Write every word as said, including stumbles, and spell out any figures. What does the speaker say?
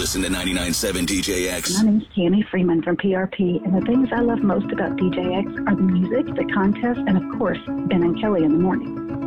listen to ninety-nine point seven D J X. My name's Tammy Freeman from P R P, and the things I love most about D J X are the music, the contest, and of course, Ben and Kelly in the morning.